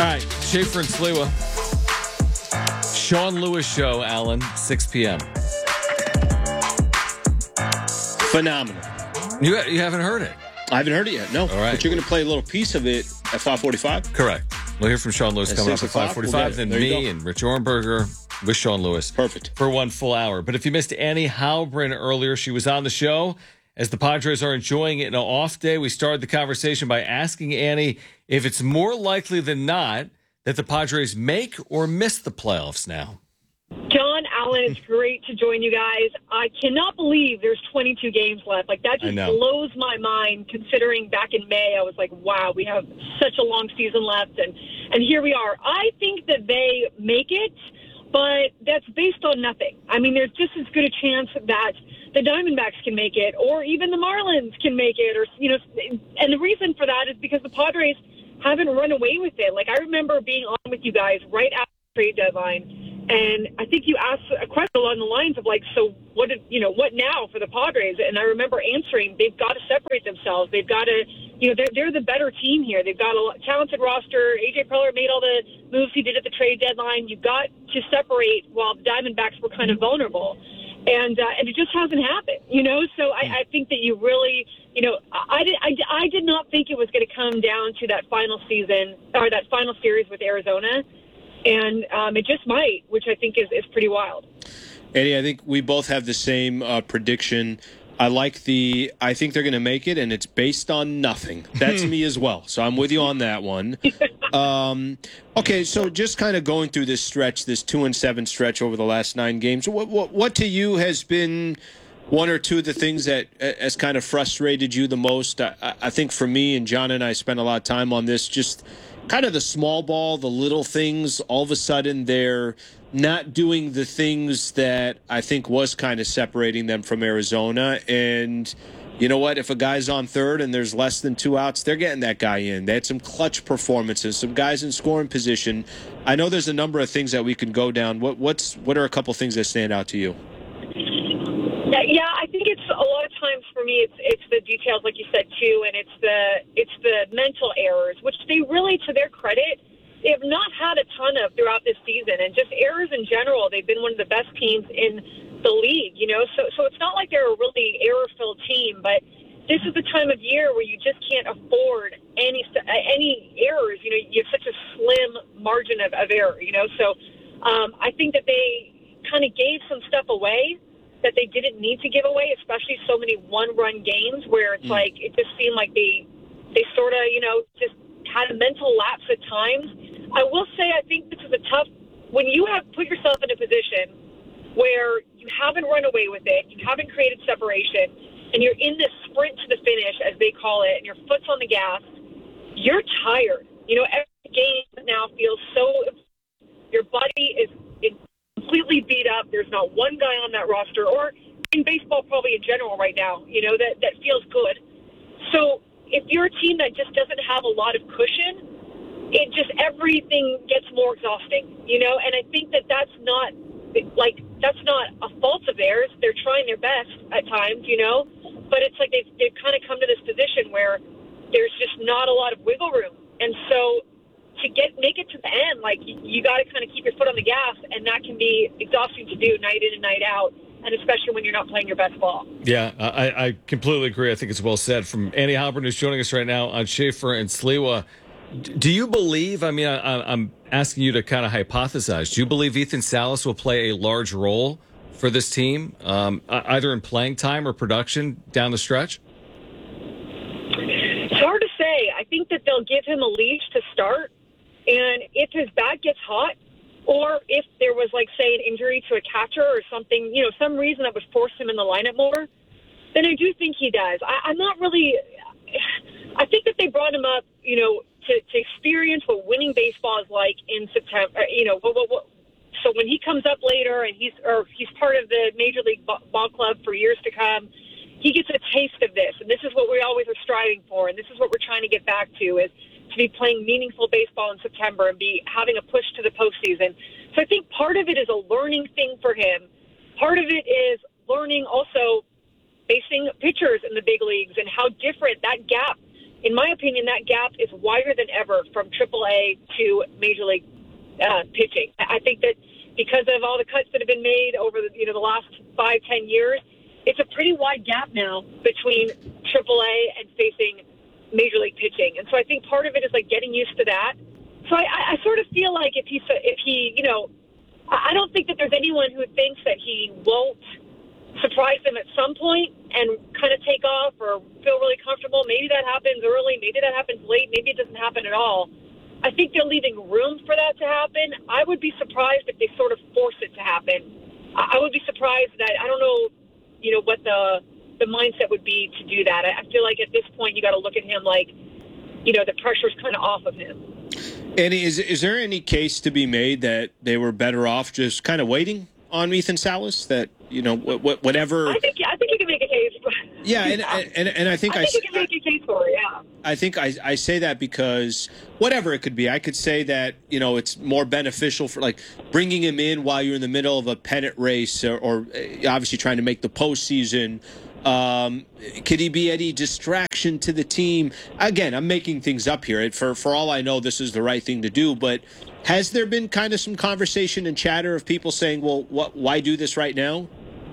All right, Schaefer and Sliwa. Sean Lewis Show, Alan, 6 p.m. Phenomenal. You haven't heard it? I haven't heard it yet, no. All right. But you're going to play a little piece of it at 5:45? Correct. We'll hear from Sean Lewis At coming up 6 at o'clock? 5:45. Then me and Rich Orenberger with Sean Lewis. Perfect. For 1 full hour. But if you missed Annie Halbrin earlier, she was on the show. As the Padres are enjoying an off day, we started the conversation by asking Annie if it's more likely than not that the Padres make or miss the playoffs now. John, Alan, it's great to join you guys. I cannot believe there's 22 games left. Like, that just blows my mind, considering back in May, I was like, wow, we have such a long season left, and here we are. I think that they make it, but that's based on nothing. I mean, there's just as good a chance that the Diamondbacks can make it, or even the Marlins can make it, or, you know, and the reason for that is because the Padres haven't run away with it. Like, I remember being on with you guys right after the trade deadline, and I think you asked a question along the lines of, like, so what now for the Padres? And I remember answering, they've got to separate themselves. They've got to, they're the better team here. They've got a talented roster. A.J. Preller made all the moves he did at the trade deadline. You've got to separate while the Diamondbacks were kind of vulnerable. And it just hasn't happened, So I think that you really, I did not think it was going to come down to that final season or that final series with Arizona. And it just might, which I think is pretty wild. Eddie, I think we both have the same prediction. I think they're going to make it, and it's based on nothing. That's me as well. So I'm with you on that one. Okay, so just kind of going through this stretch, this 2-7 stretch over the last 9 games, what to you has been one or two of the things that has kind of frustrated you the most? I think for me, and John and I spent a lot of time on this, just kind of the small ball, the little things. All of a sudden, they're not doing the things that I think was kind of separating them from Arizona. And you know what? If a guy's on third and there's less than 2 outs, they're getting that guy in. They had some clutch performances, some guys in scoring position. I know there's a number of things that we can go down. What are a couple things that stand out to you? Yeah, I think it's a lot of times for me. It's the details, like you said too, and it's the mental errors, which they really, to their credit, they have not had a ton of throughout this season, and just errors in general. They've been one of the best teams in the league, So it's not like they're a really error-filled team, but this is the time of year where you just can't afford any errors. You have such a slim margin of error. So I think that they kind of gave some stuff away that they didn't need to give away, especially so many one-run games where it's like it just seemed like they sort of, just had a mental lapse at times. I will say I think this is when you have put yourself in a position where you haven't run away with it, you haven't created separation, and you're in this sprint to the finish, as they call it, and your foot's on the gas, you're tired. Every game now feels so, your body is completely beat up. There's not one guy on that roster, or in baseball probably in general right now, that feels good. So if you're a team that just doesn't have a lot of cushion, everything gets more exhausting, and I think that's not a fault of theirs. They're trying their best at times, but it's like they've kind of come to this position where there's just not a lot of wiggle room. And so to make it to the end, like, you got to kind of keep your foot on the gas, and that can be exhausting to do night in and night out, and especially when you're not playing your best ball. Yeah, I completely agree. I think it's well said. From Annie Halbrin, who's joining us right now on Schaefer and Sliwa, do you believe, I'm asking you to kind of hypothesize, do you believe Ethan Salas will play a large role for this team, either in playing time or production down the stretch? It's hard to say. I think that they'll give him a leash to start, and if his bat gets hot, or if there was, like, say, an injury to a catcher or something, some reason that would force him in the lineup more, then I do think he does. I'm not really – I think that they brought him up, to experience what winning baseball is like in September. So when he comes up later and he's part of the Major League Ball Club for years to come, he gets a taste of this. And this is what we always are striving for, and this is what we're trying to get back to, is to be playing meaningful baseball in September and be having a push to the postseason. So I think part of it is a learning thing for him. Part of it is learning also facing pitchers in the big leagues and how different that gap in my opinion, that gap is wider than ever from AAA to Major League pitching. I think that because of all the cuts that have been made over the last 5-10 years, it's a pretty wide gap now between AAA and facing Major League pitching. And so I think part of it is like getting used to that. So I sort of feel like if he, I don't think that there's anyone who thinks that he won't surprise them at some point and kind of take off or feel really comfortable. Maybe that happens early. Maybe that happens late. Maybe it doesn't happen at all. I think they're leaving room for that to happen. I would be surprised if they sort of force it to happen. I would be surprised that I don't know, what the mindset would be to do that. I feel like at this point you got to look at him like, the pressure's kind of off of him. And is there any case to be made that they were better off just kind of waiting on Ethan Salas? That whatever. I think you can make a case. Yeah, and I think you can make a case for it. Yeah. I think I say that because whatever it could be, I could say that it's more beneficial for like bringing him in while you're in the middle of a pennant race or obviously trying to make the postseason. Could he be any distraction to the team? Again, I'm making things up here. For all I know, this is the right thing to do. But has there been kind of some conversation and chatter of people saying, well, why do this right now?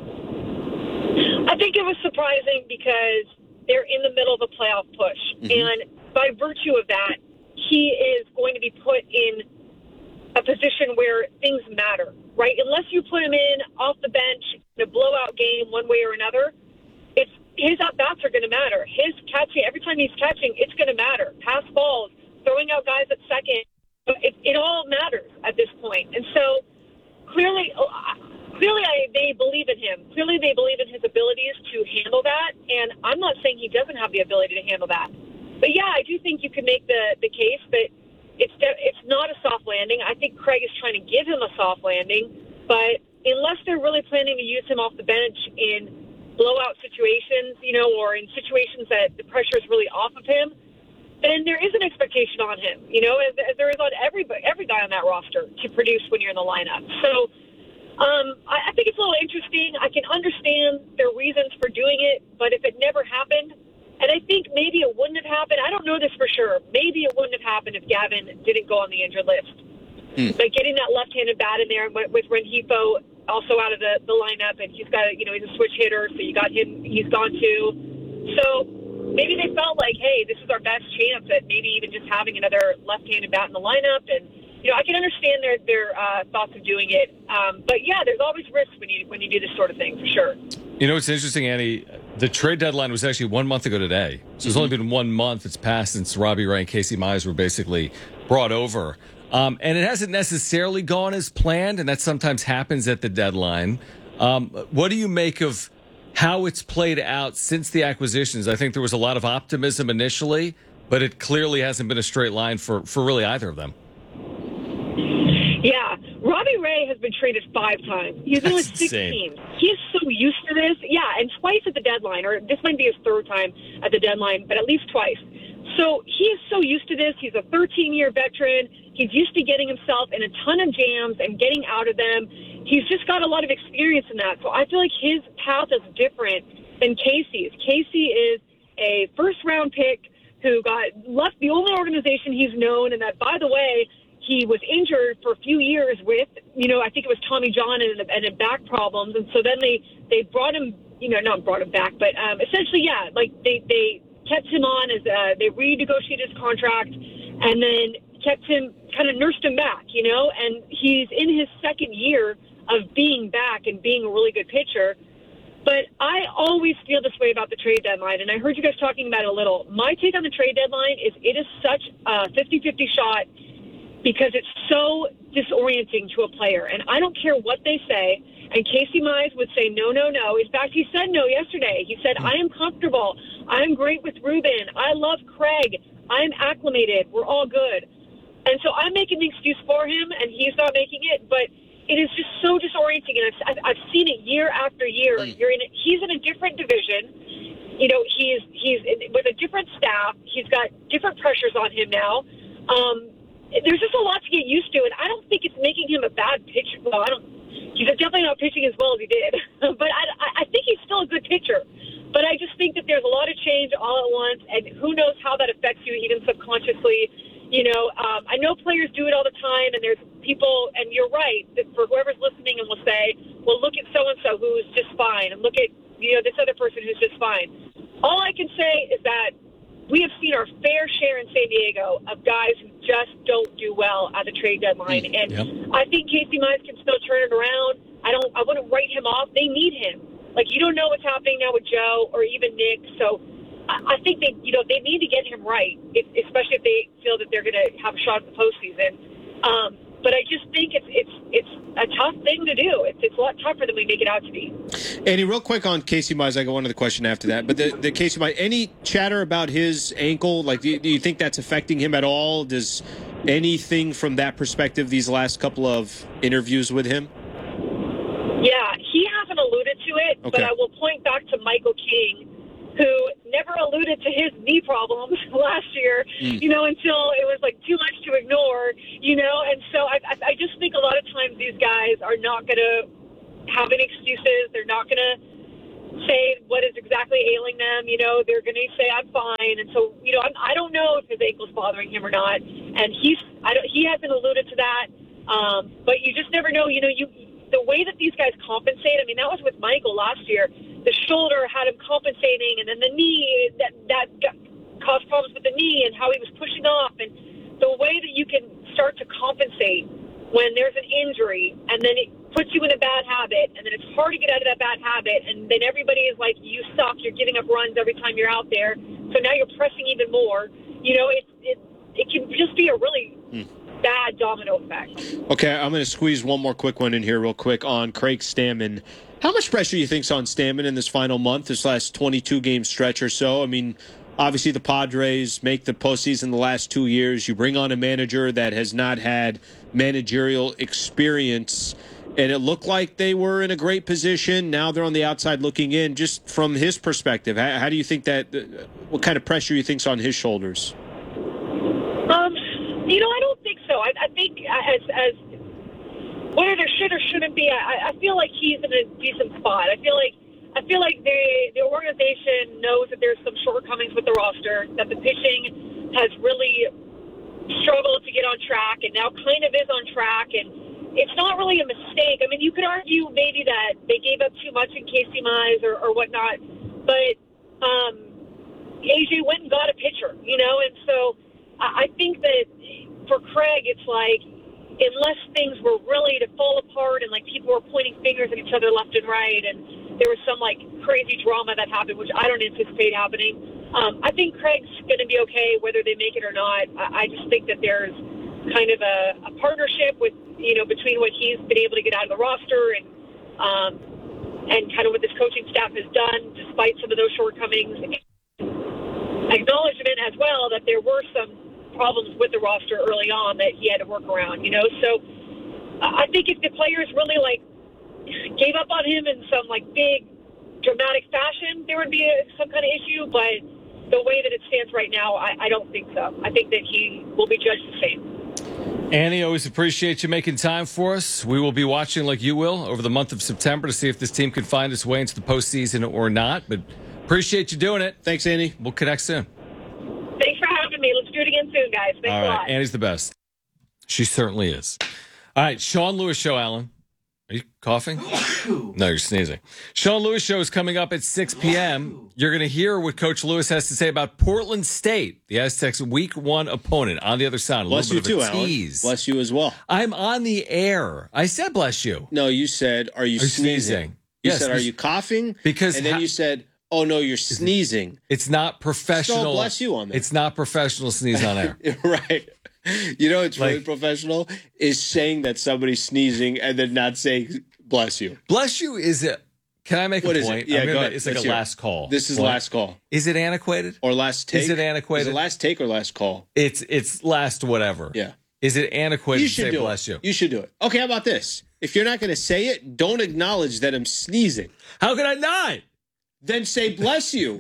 I think it was surprising because they're in the middle of a playoff push. Mm-hmm. And by virtue of that, he is going to be put in a position where things matter, right? Unless you put him in off the bench in a blowout game one way or another, his at-bats are going to matter. His catching, every time he's catching, it's going to matter. Pass balls, throwing out guys at second, it all matters at this point. And so clearly they believe in him. Clearly they believe in his abilities to handle that. And I'm not saying he doesn't have the ability to handle that. But, yeah, I do think you could make the case that it's not a soft landing. I think Craig is trying to give him a soft landing. But unless they're really planning to use him off the bench in blowout situations, or in situations that the pressure is really off of him, then there is an expectation on him, as there is on every guy on that roster to produce when you're in the lineup. So I think it's a little interesting. I can understand their reasons for doing it, but if it never happened, and I think maybe it wouldn't have happened, I don't know this for sure, maybe it wouldn't have happened if Gavin didn't go on the injured list. But getting that left-handed bat in there with Rengifo also out of the lineup, and he's got he's a switch hitter, so you got him, he's gone too. So maybe they felt like, hey, this is our best chance at maybe even just having another left-handed bat in the lineup. And I can understand their thoughts of doing it. But yeah, there's always risks when you do this sort of thing, for sure. It's interesting, Annie. The trade deadline was actually 1 month ago today. So it's only been 1 month. It's passed since Robbie Ray and Casey Mize were basically brought over. And it hasn't necessarily gone as planned, and that sometimes happens at the deadline. What do you make of how it's played out since the acquisitions? I think there was a lot of optimism initially, but it clearly hasn't been a straight line for really either of them. Yeah. Robbie Ray has been traded 5 times. He's been with 6 teams. He's so used to this. Yeah, and twice at the deadline, or this might be his 3rd time at the deadline, but at least twice. So he is so used to this. He's a 13-year veteran. He's used to getting himself in a ton of jams and getting out of them. He's just got a lot of experience in that. So I feel like his path is different than Casey's. Casey is a first-round pick who got left the only organization he's known, and that, by the way, he was injured for a few years with, I think it was Tommy John and back problems. And so then they brought him, not brought him back, but essentially, yeah, like they kept him on as they renegotiated his contract and then kept him, kind of nursed him back, and he's in his 2nd year of being back and being a really good pitcher. But I always feel this way about the trade deadline, and I heard you guys talking about it a little. My take on the trade deadline is it is such a 50-50 shot because it's so disorienting to a player. And I don't care what they say. And Casey Mize would say, no, no, no. In fact, he said no yesterday. He said, I am comfortable. I'm great with Ruben. I love Craig. I'm acclimated. We're all good. And so I'm making the excuse for him, and he's not making it. But it is just so disorienting. And I've seen it year after year. He's in a different division. He's with a different staff. He's got different pressures on him now. There's just a lot to get used to, and I don't think it's making him a bad pitcher. Well, he's definitely not pitching as well as he did, but I think he's still a good pitcher. But I just think that there's a lot of change all at once, and who knows how that affects you even subconsciously. I know players do it all the time, and there's people, and you're right, that for whoever's listening and will say, well, look at so-and-so who's just fine, and look at, this other person who's just fine. All I can say is that we have seen our fair share in San Diego of guys who just don't do well at the trade deadline. And Yep. I think Casey Mize can still turn it around. I wouldn't write him off. They need him. Like, you don't know what's happening now with Joe or even Nick. So I think they need to get him right, especially if they feel that they're going to have a shot at the postseason. But I just think it's a tough thing to do. It's a lot tougher than we make it out to be. Andy, real quick on Casey Mize, I got one other question after that. But the Casey Mize, any chatter about his ankle? Like, do you think that's affecting him at all? Does anything from that perspective, these last couple of interviews with him? Yeah, he hasn't alluded to it, Okay. but I will point back to Michael King, who never alluded to his knee problems last year, until it was like too much to ignore, and so I just think a lot of times these guys are not going to have any excuses. They're not going to say what is exactly ailing them. They're going to say, I'm fine. And so, I don't know if his ankle's bothering him or not. And he hasn't alluded to that. But you just never know, the way that these guys compensate. I mean, that was with Michael last year. The shoulder had him compensating, and then the knee, that caused problems with the knee and how he was pushing off. And the way that you can start to compensate when there's an injury, and then it puts you in a bad habit, and then it's hard to get out of that bad habit, and then everybody is like, you suck, you're giving up runs every time you're out there, so now you're pressing even more. It can just be a really bad domino effect. Okay, I'm going to squeeze one more quick one in here real quick on Craig Stammen. How much pressure do you think's on Stammen in this final month, this last 22-game stretch or so? I mean, obviously the Padres make the postseason the last 2 years. You bring on a manager that has not had managerial experience, and it looked like they were in a great position. Now they're on the outside looking in. Just from his perspective, how do you think that, what kind of pressure you think's on his shoulders? I don't think so. I think as whether there should or shouldn't be, I feel like he's in a decent spot. I feel like the organization knows that there's some shortcomings with the roster, that the pitching has really struggled to get on track, and now kind of is on track, and it's not really a mistake. I mean, you could argue maybe that they gave up too much in Casey Mize or whatnot, but AJ went and got a pitcher, and so I think that for Craig, it's like, unless things were really to fall apart and like people were pointing fingers at each other left and right, and there was some like crazy drama that happened, which I don't anticipate happening. I think Craig's going to be okay whether they make it or not. I just think that there's kind of a partnership with between what he's been able to get out of the roster and kind of what this coaching staff has done despite some of those shortcomings. Acknowledgement as well that there were some problems with the roster early on that he had to work around, So I think if the players really gave up on him in some big dramatic fashion, there would be some kind of issue. But the way that it stands right now, I don't think so. I think that he will be judged the same. Annie, always appreciate you making time for us. We will be watching, like you will, over the month of September to see if this team can find its way into the postseason or not. But appreciate you doing it. Thanks, Annie. We'll connect soon. Thanks for having me. Let's do it again soon, guys. Thanks All a right. lot. Annie's the best. She certainly is. All right. Sean Lewis Show, Alan. Are you coughing? No, you're sneezing. Sean Lewis Show is coming up at 6 p.m. You're going to hear what Coach Lewis has to say about Portland State, the Aztecs' Week 1 opponent. On the other side, a Bless little you bit of too, a Alan. tease. Bless you as well. I'm on the air. I said bless you. No, you said, are you sneezing? You Yes, said, are you coughing? Because and then you said, oh, no, you're sneezing. It's not professional. So bless you on that. It's not professional sneeze on air. Right. It's really professional is saying that somebody's sneezing and then not saying bless you. Bless you is it? Can I make a point? Is it? Yeah, go ahead. It's like Let's a hear it. last call. This is What? last call. Is it antiquated? Or last take? Is it antiquated? Is it last take or last call? It's last whatever. Yeah. Is it antiquated You to should say do bless it. you? You should do it. Okay, how about this? If you're not going to say it, don't acknowledge that I'm sneezing. How can I not? Then say bless you.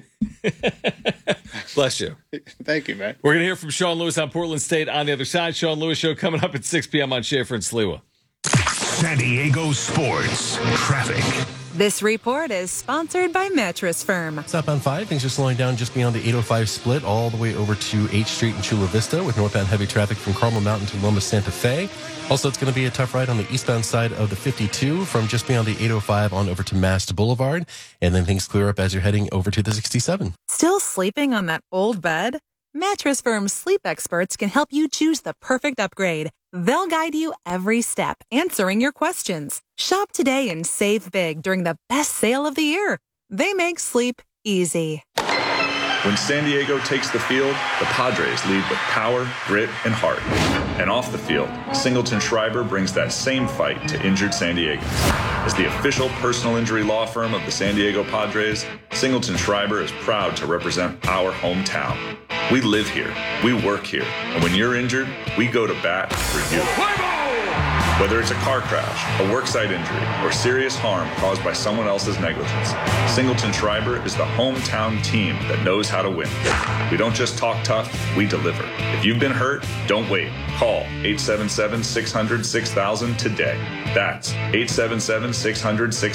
Bless you. Thank you, man. We're going to hear from Sean Lewis on Portland State on the other side. Sean Lewis Show coming up at 6 p.m. on Schaefer and Sliwa. San Diego Sports Traffic. This report is sponsored by Mattress Firm. Southbound 5, things are slowing down just beyond the 805 split, all the way over to 8th Street in Chula Vista, with northbound heavy traffic from Carmel Mountain to Loma Santa Fe. Also, it's going to be a tough ride on the eastbound side of the 52 from just beyond the 805 on over to Mast Boulevard. And then things clear up as you're heading over to the 67. Still sleeping on that old bed? Mattress Firm's sleep experts can help you choose the perfect upgrade. They'll guide you every step, answering your questions. Shop today and save big during the best sale of the year. They make sleep easy. When San Diego takes the field, the Padres lead with power, grit, and heart. And off the field, Singleton Schreiber brings that same fight to injured San Diegans. As the official personal injury law firm of the San Diego Padres, Singleton Schreiber is proud to represent our hometown. We live here, we work here, and when you're injured, we go to bat for you. Whether it's a car crash, a worksite injury, or serious harm caused by someone else's negligence, Singleton Schreiber is the hometown team that knows how to win. We don't just talk tough, we deliver. If you've been hurt, don't wait. Call 877-600-6000 today. That's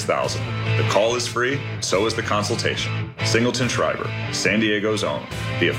877-600-6000. The call is free, so is the consultation. Singleton Schreiber, San Diego's own. The